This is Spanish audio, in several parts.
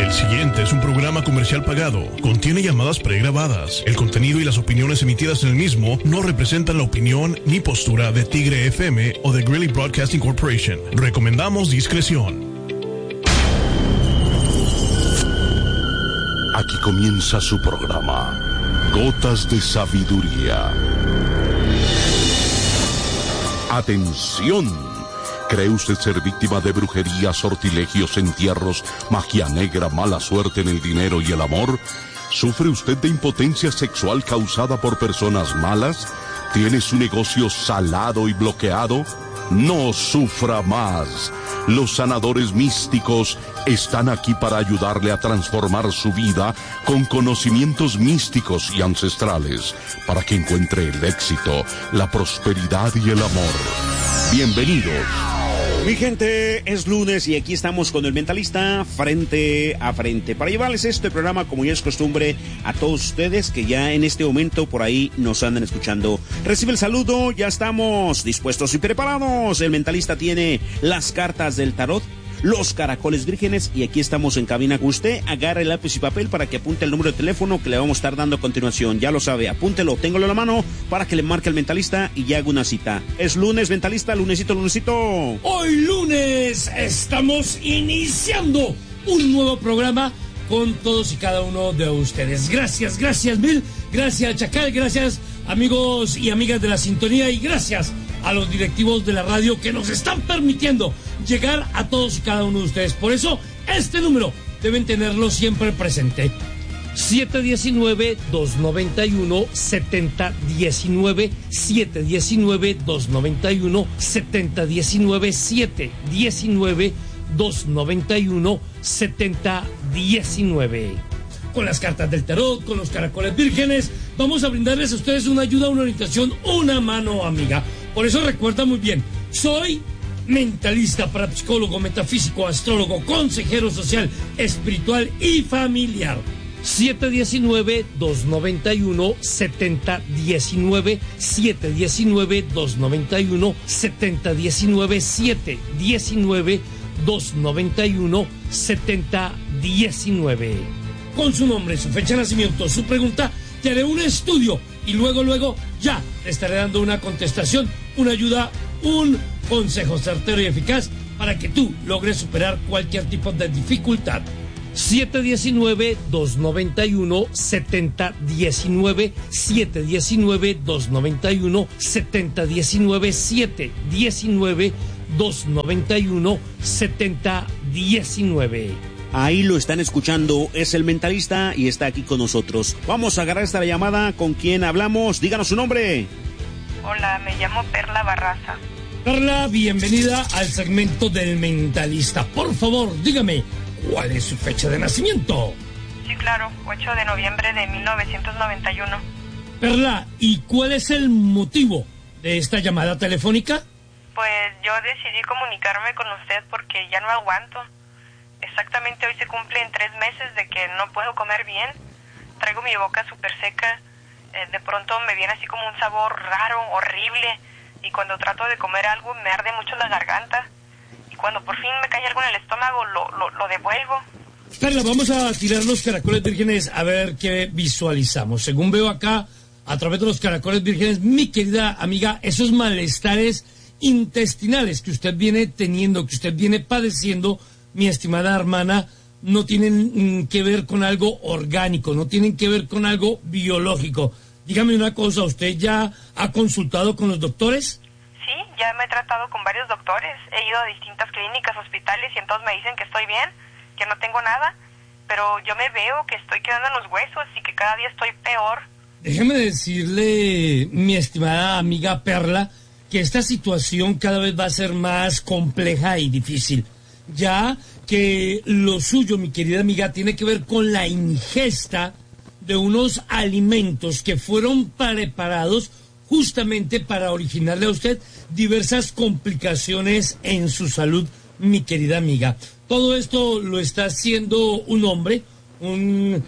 El siguiente es un programa comercial pagado. Contiene llamadas pregrabadas. El contenido y las opiniones emitidas en el mismo no representan la opinión ni postura de Tigre FM o de Greeley Broadcasting Corporation. Recomendamos discreción. Aquí comienza su programa, Gotas de Sabiduría. ¡Atención! ¿Cree usted ser víctima de brujería, sortilegios, entierros, magia negra, mala suerte en el dinero y el amor? ¿Sufre usted de impotencia sexual causada por personas malas? ¿Tiene su negocio salado y bloqueado? No sufra más. Los sanadores místicos están aquí para ayudarle a transformar su vida con conocimientos místicos y ancestrales, para que encuentre el éxito, la prosperidad y el amor. Bienvenidos. Mi gente, es lunes y aquí estamos con el Mentalista frente a frente para llevarles este programa, como ya es costumbre, a todos ustedes que ya en este momento por ahí nos andan escuchando. Recibe el saludo, ya estamos dispuestos y preparados. El Mentalista tiene las cartas del tarot, los caracoles vírgenes, y aquí estamos en cabina con usted. Agarre el lápiz y papel para que apunte el número de teléfono que le vamos a estar dando a continuación. Ya lo sabe, apúntelo, téngalo en la mano para que le marque el Mentalista y ya haga una cita. Es lunes, Mentalista, lunesito. Hoy lunes estamos iniciando un nuevo programa con todos y cada uno de ustedes. Gracias mil, gracias Chacal, gracias amigos y amigas de la sintonía, y gracias a los directivos de la radio que nos están permitiendo llegar a todos y cada uno de ustedes. Por eso, este número deben tenerlo siempre presente. 719-291-7019, 719-291-7019, 719-291-7019. Con las cartas del tarot, con los caracoles vírgenes, vamos a brindarles a ustedes una ayuda, una orientación, una mano amiga. Por eso recuerda muy bien, soy mentalista, parapsicólogo, metafísico, astrólogo, consejero social, espiritual y familiar. 719-291-7019, 719-291-7019, 719-291-7019. Con su nombre, su fecha de nacimiento, su pregunta, te haré un estudio y luego ya te estaré dando una contestación, una ayuda, un consejo certero y eficaz para que tú logres superar cualquier tipo de dificultad. 719-291-7019, 719-291-7019, 719-291-7019. Ahí lo están escuchando, es el Mentalista y está aquí con nosotros. Vamos a agarrar esta llamada. ¿Con quién hablamos? Díganos su nombre. Hola, me llamo Perla Barraza. Perla, bienvenida al segmento del Mentalista. Por favor, dígame, ¿cuál es su fecha de nacimiento? Sí, claro, 8 de noviembre de 1991. Perla, ¿y cuál es el motivo de esta llamada telefónica? Pues yo decidí comunicarme con usted porque ya no aguanto. Exactamente hoy se cumplen 3 meses de que no puedo comer bien. Traigo mi boca súper seca. De pronto me viene así como un sabor raro, horrible. Y cuando trato de comer algo me arde mucho la garganta. Y cuando por fin me cae algo en el estómago, lo devuelvo. Perla, vamos a tirar los caracoles vírgenes a ver qué visualizamos. Según veo acá, a través de los caracoles vírgenes, mi querida amiga, esos malestares intestinales que usted viene teniendo, que usted viene padeciendo, mi estimada hermana, no tienen que ver con algo orgánico, no tienen que ver con algo biológico. Dígame una cosa, ¿usted ya ha consultado con los doctores? Sí, ya me he tratado con varios doctores. He ido a distintas clínicas, hospitales, y entonces me dicen que estoy bien, que no tengo nada. Pero yo me veo que estoy quedando en los huesos y que cada día estoy peor. Déjeme decirle, mi estimada amiga Perla, que esta situación cada vez va a ser más compleja y difícil. Ya que lo suyo, mi querida amiga, tiene que ver con la ingesta de unos alimentos que fueron preparados justamente para originarle a usted diversas complicaciones en su salud, mi querida amiga. Todo esto lo está haciendo un hombre, un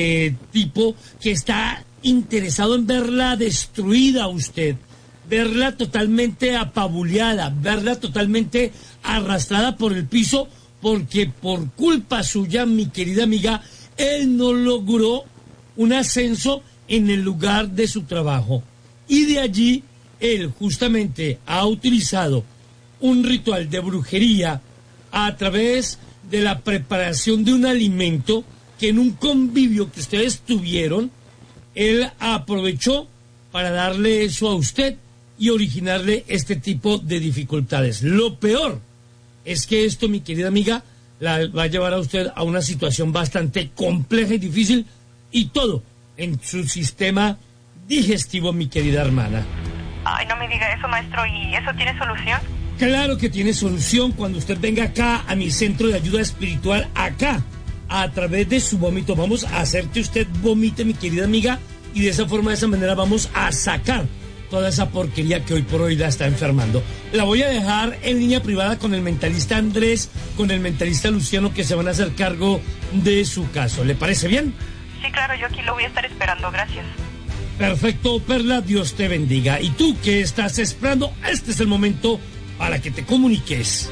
tipo que está interesado en verla destruida a usted, verla totalmente apabuleada, verla totalmente arrastrada por el piso porque por culpa suya, mi querida amiga, él no logró un ascenso en el lugar de su trabajo. Y de allí, él justamente ha utilizado un ritual de brujería a través de la preparación de un alimento que en un convivio que ustedes tuvieron, él aprovechó para darle eso a usted y originarle este tipo de dificultades. Lo peor es que esto, mi querida amiga, la va a llevar a usted a una situación bastante compleja y difícil, y todo en su sistema digestivo, mi querida hermana. Ay, no me diga eso, maestro. ¿Y eso tiene solución? Claro que tiene solución cuando usted venga acá a mi centro de ayuda espiritual, acá, a través de su vómito. Vamos a hacer que usted vomite, mi querida amiga, y de esa forma, de esa manera, vamos a sacar toda esa porquería que hoy por hoy la está enfermando. La voy a dejar en línea privada con el mentalista Andrés, con el mentalista Luciano, que se van a hacer cargo de su caso. ¿Le parece bien? Sí, claro, yo aquí lo voy a estar esperando, gracias. Perfecto, Perla, Dios te bendiga. ¿Y tú qué estás esperando? Este es el momento para que te comuniques.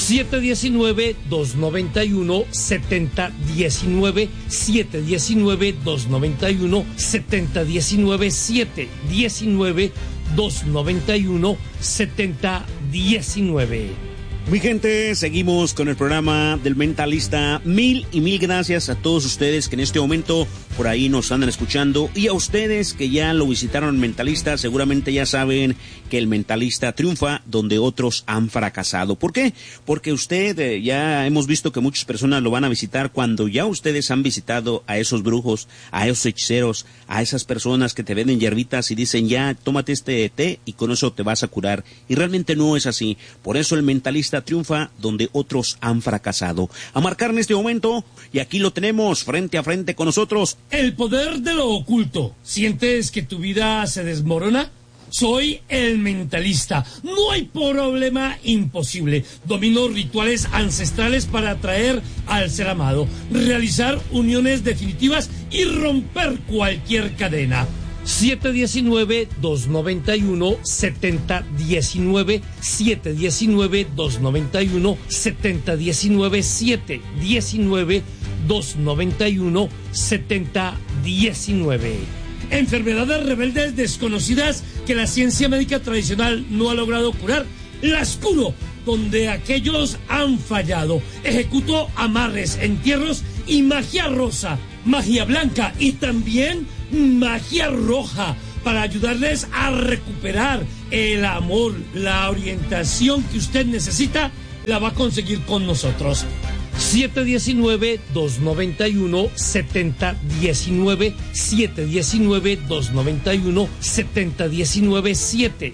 719-291-7019, 719-291-7019, 719-291-7019. Mi gente, seguimos con el programa del Mentalista. Mil y mil gracias a todos ustedes que en este momento por ahí nos andan escuchando, y a ustedes que ya lo visitaron el Mentalista. Seguramente ya saben que el Mentalista triunfa donde otros han fracasado. ¿Por qué? Porque usted, ya hemos visto que muchas personas lo van a visitar cuando ya ustedes han visitado a esos brujos, a esos hechiceros, a esas personas que te venden hierbitas y dicen, ya, tómate este té y con eso te vas a curar. Y realmente no es así. Por eso el Mentalista triunfa donde otros han fracasado. A marcar en este momento, y aquí lo tenemos frente a frente con nosotros. El poder de lo oculto. ¿Sientes que tu vida se desmorona? Soy el Mentalista. No hay problema imposible. Domino rituales ancestrales para atraer al ser amado, realizar uniones definitivas y romper cualquier cadena. 719-291-7019, 719-291-7019, 719-291-7019. Enfermedades rebeldes desconocidas que la ciencia médica tradicional no ha logrado curar, las curo donde aquellos han fallado. Ejecuto amarres, entierros y magia rosa, magia blanca y también magia roja para ayudarles a recuperar el amor. La orientación que usted necesita la va a conseguir con nosotros. 719-291-7019, 719-291-7019,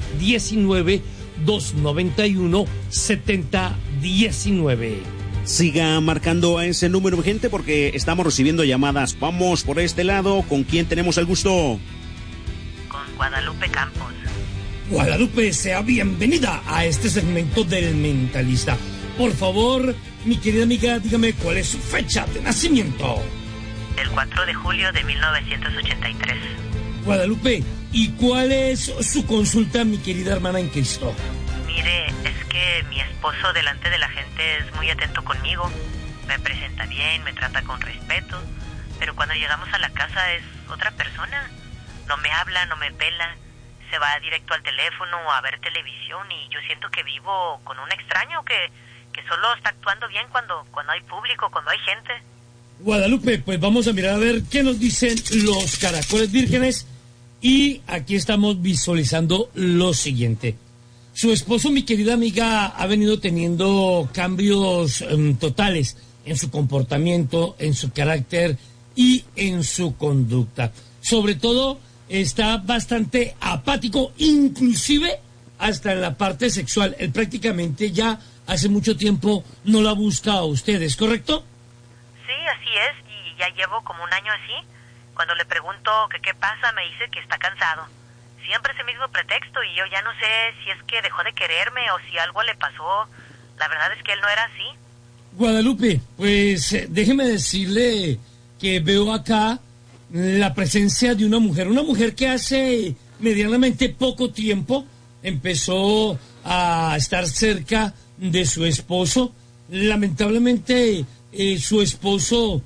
719-291-7019. Siga marcando a ese número, gente, porque estamos recibiendo llamadas. Vamos por este lado. ¿Con quién tenemos el gusto? Con Guadalupe Campos. Guadalupe, sea bienvenida a este segmento del Mentalista. Por favor, mi querida amiga, dígame cuál es su fecha de nacimiento. El 4 de julio de 1983. Guadalupe, ¿y cuál es su consulta, mi querida hermana en Cristo? Mire, es que mi esposo delante de la gente es muy atento conmigo. Me presenta bien, me trata con respeto. Pero cuando llegamos a la casa es otra persona. No me habla, no me pela. Se va directo al teléfono a ver televisión y yo siento que vivo con un extraño que solo está actuando bien cuando hay público, cuando hay gente. Guadalupe, pues vamos a mirar a ver qué nos dicen los caracoles vírgenes. Y aquí estamos visualizando lo siguiente. Su esposo, mi querida amiga, ha venido teniendo cambios totales en su comportamiento, en su carácter y en su conducta. Sobre todo, está bastante apático, inclusive hasta en la parte sexual. Él prácticamente ya hace mucho tiempo no la busca a ustedes, ¿correcto? Sí, así es, y ya llevo como un año así. Cuando le pregunto que qué pasa, me dice que está cansado. Siempre ese mismo pretexto y yo ya no sé si es que dejó de quererme o si algo le pasó. La verdad es que él no era así. Guadalupe, pues déjeme decirle que veo acá la presencia de una mujer que hace medianamente poco tiempo empezó a estar cerca de su esposo. lamentablemente su esposo,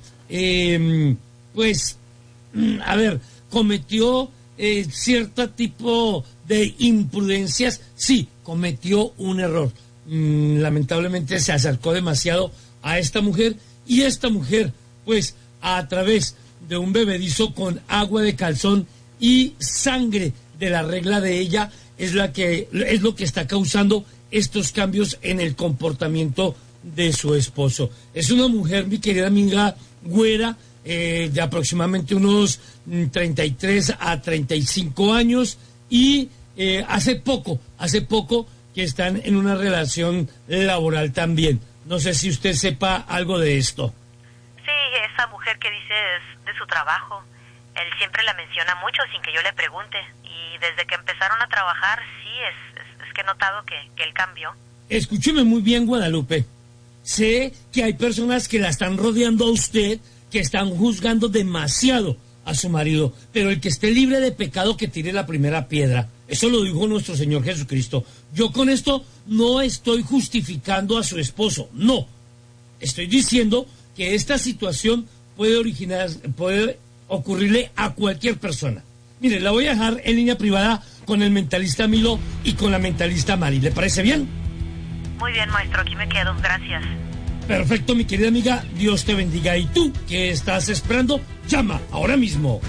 cometió cierto tipo de imprudencias. Sí, cometió un error. Lamentablemente se acercó demasiado a esta mujer, y esta mujer, pues, a través de un bebedizo con agua de calzón y sangre de la regla de ella, es lo que está causando estos cambios en el comportamiento de su esposo. Es una mujer, mi querida amiga, güera, de aproximadamente unos 33 a 35 años, y hace poco que están en una relación laboral también. No sé si usted sepa algo de esto. Sí, esa mujer que dices de su trabajo, él siempre la menciona mucho sin que yo le pregunte, y desde que empezaron a trabajar, sí, es que he notado que él cambió. Escúcheme muy bien, Guadalupe. Sé que hay personas que la están rodeando a usted, que están juzgando demasiado a su marido, pero el que esté libre de pecado, que tire la primera piedra. Eso lo dijo nuestro Señor Jesucristo. Yo con esto no estoy justificando a su esposo, no. Estoy diciendo que esta situación puede ocurrirle a cualquier persona. Mire, la voy a dejar en línea privada con el mentalista Milo y con la mentalista Mari. ¿Le parece bien? Muy bien, maestro, aquí me quedo, gracias. Perfecto, mi querida amiga, Dios te bendiga. ¿Y tú qué estás esperando? Llama ahora mismo.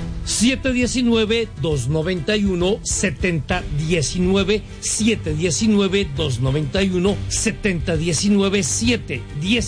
719-291-7019, 719-291-7019,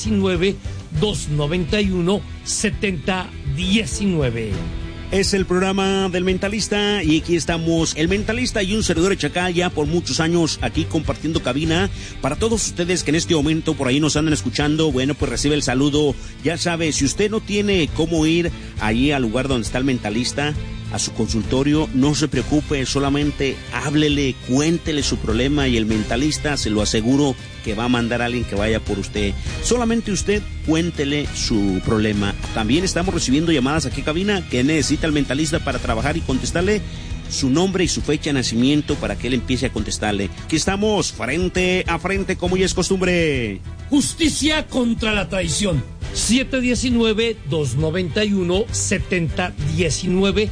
719-291-7019. Es el programa del Mentalista, y aquí estamos, el Mentalista y un servidor de Chacal, ya por muchos años aquí compartiendo cabina. Para todos ustedes que en este momento por ahí nos andan escuchando, bueno, pues recibe el saludo. Ya sabe, si usted no tiene cómo ir allí al lugar donde está el Mentalista, a su consultorio, no se preocupe, solamente háblele, cuéntele su problema, y el Mentalista, se lo aseguro, que va a mandar a alguien que vaya por usted. Solamente usted cuéntele su problema. También estamos recibiendo llamadas aquí en cabina. Que necesita el Mentalista para trabajar y contestarle? Su nombre y su fecha de nacimiento para que él empiece a contestarle. Aquí estamos frente a frente, como ya es costumbre. Justicia contra la traición. 719-291-7019,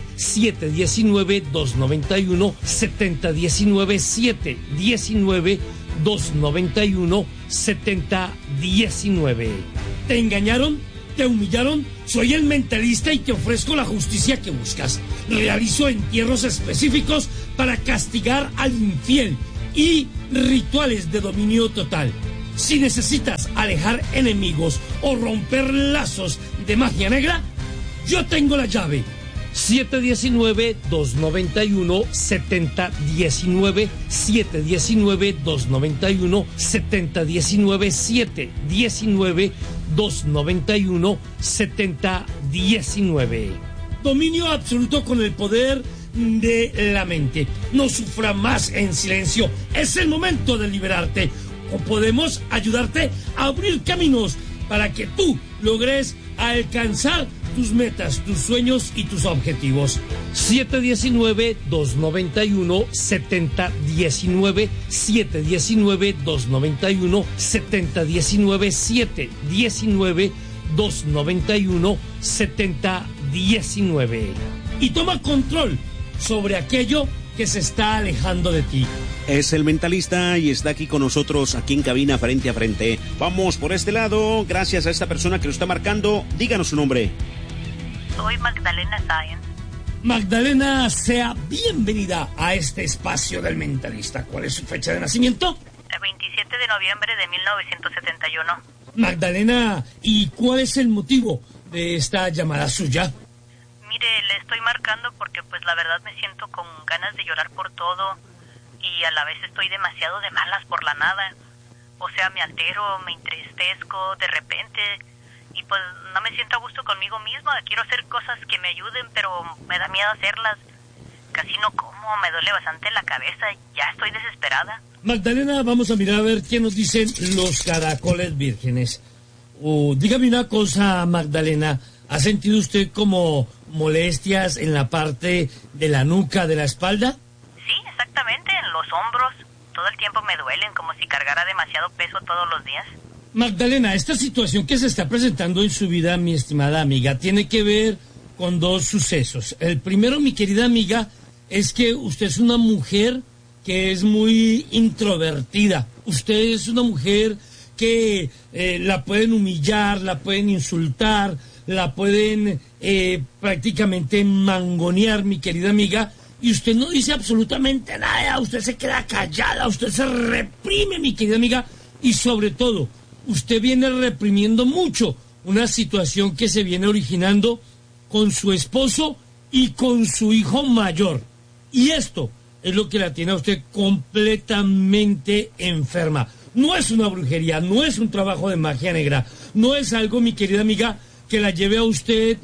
719-291-7019, 719-291-7019. ¿Te engañaron? ¿Te humillaron? Soy el Mentalista y te ofrezco la justicia que buscas. Realizo entierros específicos para castigar al infiel y rituales de dominio total. Si necesitas alejar enemigos o romper lazos de magia negra, yo tengo la llave. 719-291-7019, 719-291-7019, 719-291-7019. Dominio absoluto con el poder de la mente. No sufra más en silencio. Es el momento de liberarte. O podemos ayudarte a abrir caminos para que tú logres alcanzar tus metas, tus sueños y tus objetivos. 719-291-7019, 719-291-7019, 719-291-7019. Y toma control sobre aquello que se está alejando de ti. Es el Mentalista y está aquí con nosotros, aquí en cabina, frente a frente. Vamos por este lado, gracias a esta persona que lo está marcando. Díganos su nombre. Soy Magdalena Sáenz. Magdalena, sea bienvenida a este espacio del Mentalista. ¿Cuál es su fecha de nacimiento? El 27 de noviembre de 1971. Magdalena, ¿y cuál es el motivo de esta llamada suya? Mire, le estoy marcando porque pues la verdad me siento con ganas de llorar por todo, y a la vez estoy demasiado de malas por la nada. O sea, me altero, me entristezco de repente, y pues no me siento a gusto conmigo misma. Quiero hacer cosas que me ayuden, pero me da miedo hacerlas. Casi no como, me duele bastante la cabeza, ya estoy desesperada. Magdalena, vamos a mirar a ver qué nos dicen los caracoles vírgenes. Dígame una cosa, Magdalena, ¿ha sentido usted como molestias en la parte de la nuca, de la espalda? Sí, exactamente, en los hombros. Todo el tiempo me duelen, como si cargara demasiado peso todos los días. Magdalena, esta situación que se está presentando en su vida, mi estimada amiga, tiene que ver con dos sucesos. El primero, mi querida amiga, es que usted es una mujer que es muy introvertida. Usted es una mujer que la pueden humillar, la pueden insultar, la pueden prácticamente mangonear, mi querida amiga, y usted no dice absolutamente nada, usted se queda callada, usted se reprime, mi querida amiga, y sobre todo, usted viene reprimiendo mucho una situación que se viene originando con su esposo y con su hijo mayor. Y esto es lo que la tiene a usted completamente enferma. No es una brujería, no es un trabajo de magia negra, no es algo, mi querida amiga, que la lleve a usted,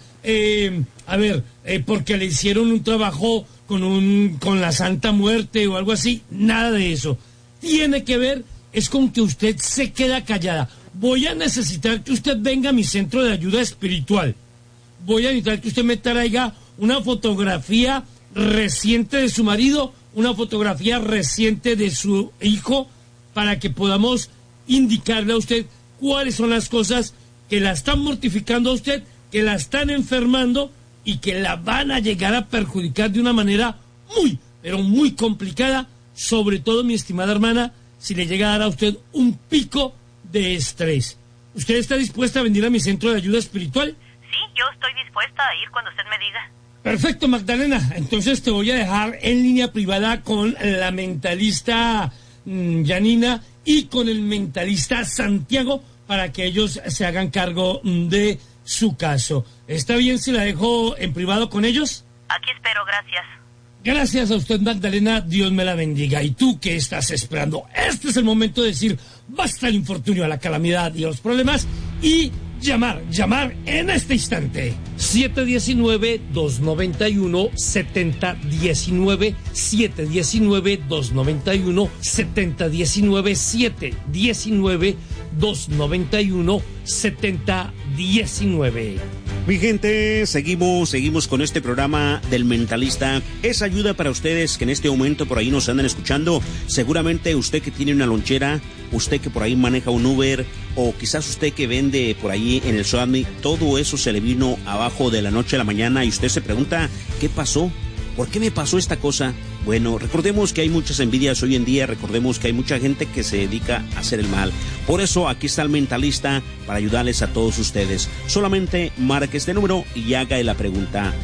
porque le hicieron un trabajo con la Santa Muerte o algo así, nada de eso. Tiene que ver, es con que usted se queda callada. Voy a necesitar que usted venga a mi centro de ayuda espiritual. Voy a necesitar que usted me traiga una fotografía reciente de su marido, una fotografía reciente de su hijo, para que podamos indicarle a usted cuáles son las cosas que la están mortificando a usted, que la están enfermando y que la van a llegar a perjudicar de una manera muy, pero muy complicada, sobre todo, mi estimada hermana, si le llega a dar a usted un pico de estrés. ¿Usted está dispuesta a venir a mi centro de ayuda espiritual? Sí, yo estoy dispuesta a ir cuando usted me diga. Perfecto, Magdalena. Entonces te voy a dejar en línea privada con la mentalista Janina y con el mentalista Santiago para que ellos se hagan cargo de su caso. ¿Está bien si la dejo en privado con ellos? Aquí espero, gracias. Gracias a usted, Magdalena, Dios me la bendiga. ¿Y tú qué estás esperando? Este es el momento de decir basta al infortunio, a la calamidad y a los problemas y llamar en este instante. 719-291-7019, 719-291-7019, 719-291-7019. Mi gente, seguimos con este programa del mentalista. Es ayuda para ustedes que en este momento por ahí nos andan escuchando. Seguramente usted que tiene una lonchera, usted que por ahí maneja un Uber, o quizás usted que vende por ahí en el Suami, todo eso se le vino abajo de la noche a la mañana y usted se pregunta, ¿qué pasó? ¿Por qué me pasó esta cosa? Bueno, recordemos que hay muchas envidias hoy en día, recordemos que hay mucha gente que se dedica a hacer el mal. Por eso aquí está el mentalista para ayudarles a todos ustedes. Solamente marque este número y haga la pregunta.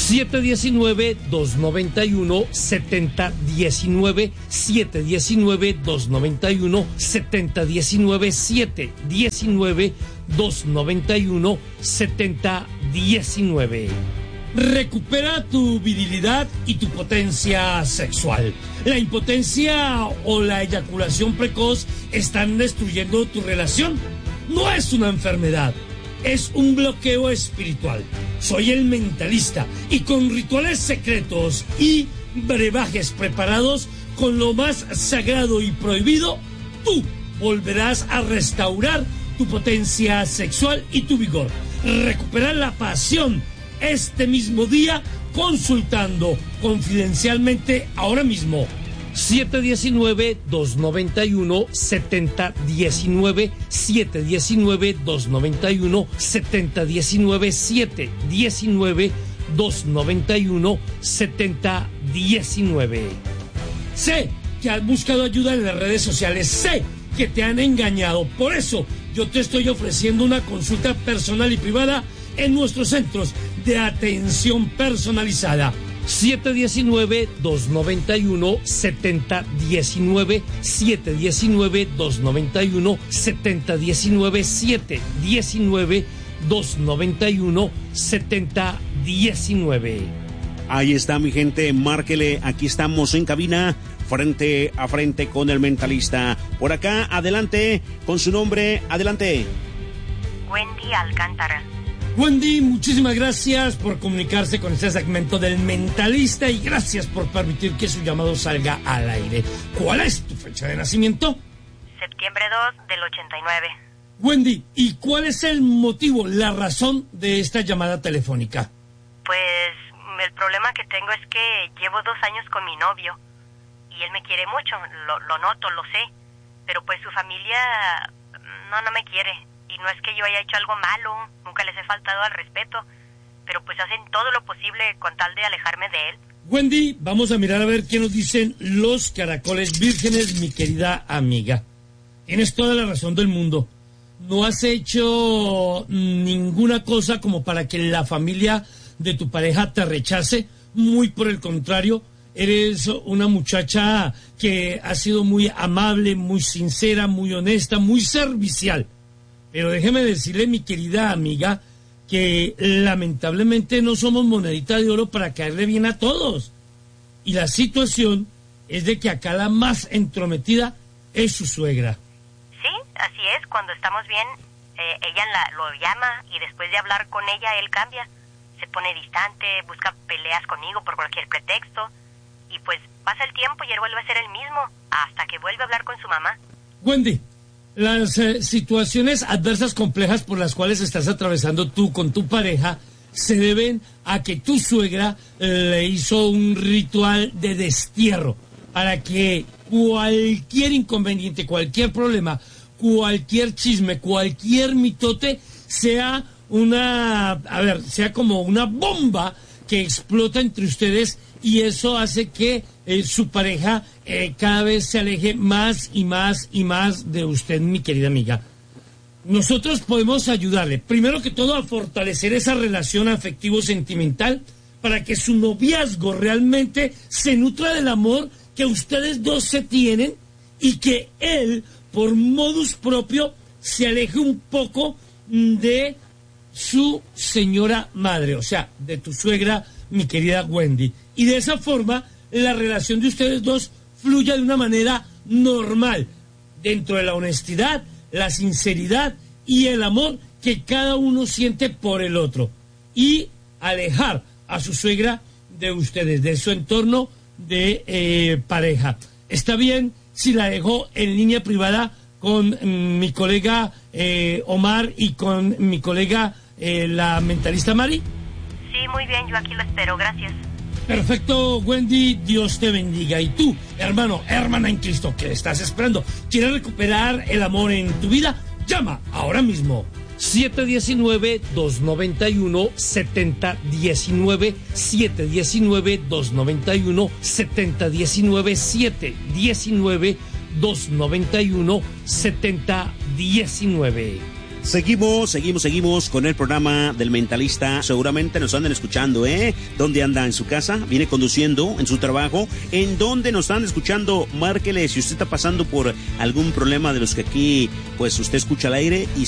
719-291-7019, 719-291-7019, 719-291-7019. Recupera tu virilidad y tu potencia sexual. La impotencia o la eyaculación precoz están destruyendo tu relación. No es una enfermedad, es un bloqueo espiritual. Soy el mentalista y con rituales secretos y brebajes preparados con lo más sagrado y prohibido, tú volverás a restaurar tu potencia sexual y tu vigor. Recuperar la pasión este mismo día consultando confidencialmente ahora mismo. 719-291-7019, 719-291-7019, 719-291-7019. Sé que has buscado ayuda en las redes sociales, sé que te han engañado, por eso yo te estoy ofreciendo una consulta personal y privada en nuestros centros de atención personalizada. 719-291-7019, 719-291-7019, 719-291-7019. Ahí está, mi gente, márquele, aquí estamos en cabina, frente a frente con el mentalista. Por acá, adelante, con su nombre, adelante. Wendy Alcántara. Wendy, muchísimas gracias por comunicarse con este segmento del mentalista y gracias por permitir que su llamado salga al aire. ¿Cuál es tu fecha de nacimiento? Septiembre 2 del 89. Wendy, ¿y cuál es el motivo, la razón de esta llamada telefónica? Pues el problema que tengo es que llevo 2 años con mi novio y él me quiere mucho, lo noto, lo sé, pero pues su familia no me quiere. Y no es que yo haya hecho algo malo, nunca les he faltado al respeto, pero pues hacen todo lo posible con tal de alejarme de él. Wendy, vamos a mirar a ver qué nos dicen los caracoles vírgenes, mi querida amiga. Tienes toda la razón del mundo. No has hecho ninguna cosa como para que la familia de tu pareja te rechace. Muy por el contrario, eres una muchacha que ha sido muy amable, muy sincera, muy honesta, muy servicial. Pero déjeme decirle, mi querida amiga, que lamentablemente no somos monedita de oro para caerle bien a todos. Y la situación es de que acá la más entrometida es su suegra. Sí, así es. Cuando estamos bien, ella lo llama y después de hablar con ella, él cambia. Se pone distante, busca peleas conmigo por cualquier pretexto. Y pues pasa el tiempo y él vuelve a ser el mismo hasta que vuelve a hablar con su mamá. Wendy, las situaciones adversas complejas por las cuales estás atravesando tú con tu pareja se deben a que tu suegra le hizo un ritual de destierro para que cualquier inconveniente, cualquier problema, cualquier chisme, cualquier mitote sea sea como una bomba que explota entre ustedes, y eso hace que su pareja cada vez se aleje más y más y más de usted, mi querida amiga. Nosotros podemos ayudarle, primero que todo, a fortalecer esa relación afectivo-sentimental para que su noviazgo realmente se nutra del amor que ustedes dos se tienen y que él, por modus propio, se aleje un poco de su señora madre, o sea, de tu suegra, mi querida Wendy. Y de esa forma, la relación de ustedes dos fluya de una manera normal, dentro de la honestidad, la sinceridad y el amor que cada uno siente por el otro. Y alejar a su suegra de ustedes, de su entorno de pareja. ¿Está bien si la dejo en línea privada con mi colega Omar y con mi colega la mentalista Mari? Sí, muy bien, yo aquí lo espero, gracias. Perfecto, Wendy, Dios te bendiga. Y tú, hermano, hermana en Cristo, ¿qué estás esperando? ¿Quieres recuperar el amor en tu vida? Llama ahora mismo. 719-291-7019, 719-291-7019, 719-291-7019. Seguimos con el programa del Mentalista. Seguramente nos andan escuchando, ¿Dónde anda? ¿En su casa? ¿Viene conduciendo? ¿En su trabajo? ¿En dónde nos están escuchando? Márquele si usted está pasando por algún problema de los que aquí, pues, usted escucha al aire y